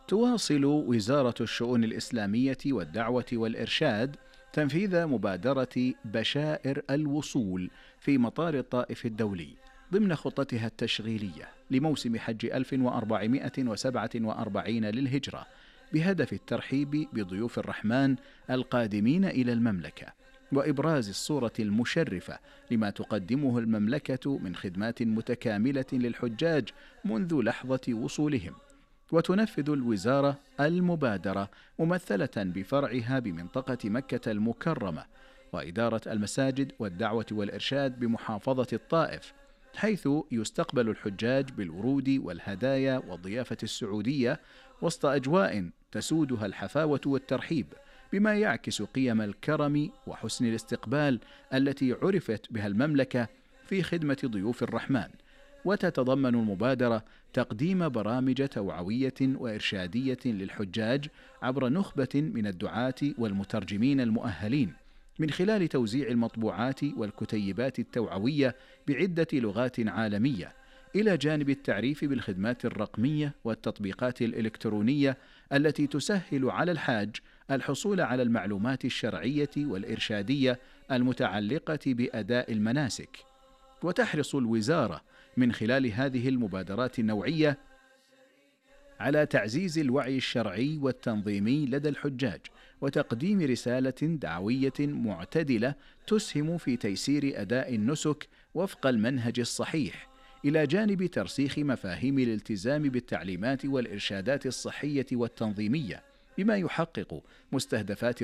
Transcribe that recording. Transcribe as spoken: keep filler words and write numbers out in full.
تواصل وزارة الشؤون الإسلامية والدعوة والإرشاد تنفيذ مبادرة بشائر الوصول في مطار الطائف الدولي ضمن خطتها التشغيلية لموسم حج ألف وأربعمائة وسبعة وأربعين للهجرة، بهدف الترحيب بضيوف الرحمن القادمين إلى المملكة، وإبراز الصورة المشرفة لما تقدمه المملكة من خدمات متكاملة للحجاج منذ لحظة وصولهم. وتنفذ الوزارة المبادرة ممثلة بفرعها بمنطقة مكة المكرمة وإدارة المساجد والدعوة والإرشاد بمحافظة الطائف، حيث يستقبل الحجاج بالورود والهدايا والضيافة السعودية وسط أجواء تسودها الحفاوة والترحيب، بما يعكس قيم الكرم وحسن الاستقبال التي عرفت بها المملكة في خدمة ضيوف الرحمن. وتتضمن المبادرة تقديم برامج توعوية وإرشادية للحجاج عبر نخبة من الدعاة والمترجمين المؤهلين، من خلال توزيع المطبوعات والكتيبات التوعوية بعدة لغات عالمية، إلى جانب التعريف بالخدمات الرقمية والتطبيقات الإلكترونية التي تسهل على الحاج الحصول على المعلومات الشرعية والإرشادية المتعلقة بأداء المناسك. وتحرص الوزارة من خلال هذه المبادرات النوعية على تعزيز الوعي الشرعي والتنظيمي لدى الحجاج، وتقديم رسالة دعوية معتدلة تسهم في تيسير أداء النسك وفق المنهج الصحيح، إلى جانب ترسيخ مفاهيم الالتزام بالتعليمات والإرشادات الصحية والتنظيمية، بما يحقق مستهدفات